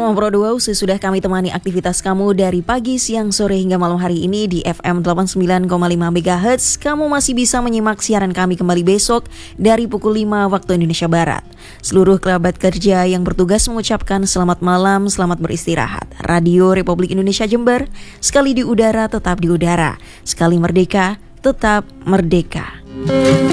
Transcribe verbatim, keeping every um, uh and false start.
bersama Pro dua, sesudah kami temani aktivitas kamu dari pagi, siang, sore hingga malam hari ini di F M delapan puluh sembilan koma lima megahertz. Kamu masih bisa menyimak siaran kami kembali besok dari pukul lima waktu Indonesia Barat. Seluruh kerabat kerja yang bertugas mengucapkan selamat malam, selamat beristirahat. Radio Republik Indonesia Jember, sekali di udara tetap di udara, sekali merdeka tetap merdeka.